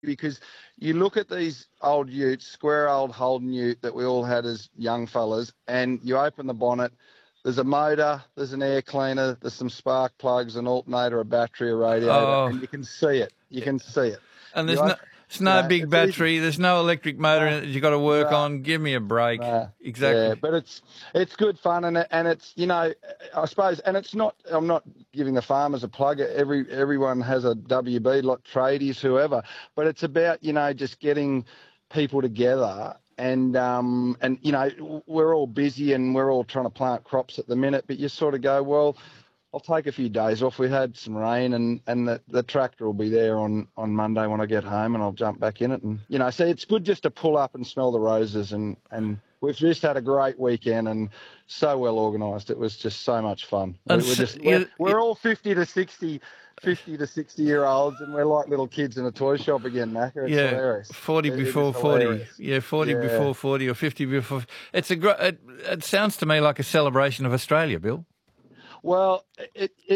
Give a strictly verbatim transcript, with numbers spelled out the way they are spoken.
because you look at these old utes, square old Holden ute that we all had as young fellas, and you open the bonnet, there's a motor, there's an air cleaner, there's some spark plugs, an alternator, a battery, a radiator, Oh. and you can see it. You can see it. And there's You no, op- it's you no know, big it's battery. easy. There's no electric motor No, in it that you got to work no. on. Give me a break. No. Exactly. Yeah, but it's it's good fun, and it, and it's, you know, I suppose, and it's not. I'm not giving the farmers a plug. Every everyone has a W B, like tradies, whoever. But it's about, you know, just getting people together, and um and you know, we're all busy and we're all trying to plant crops at the minute. But you sort of go, well, I'll take a few days off. We had some rain, and, and the, the tractor will be there on, on Monday when I get home, and I'll jump back in it. And, you know, so it's good just to pull up and smell the roses. And, and we've just had a great weekend and so well organised. It was just so much fun. We, And we're, s- just, you- we're, we're all fifty to sixty, fifty to sixty year olds, and we're like little kids in a toy shop again, Macca. It's Yeah, hilarious. forty It- it is before forty. hilarious. Yeah, forty Yeah. before forty or fifty before. It's a. gr- It, it sounds to me like a celebration of Australia, Bill. Well, it, it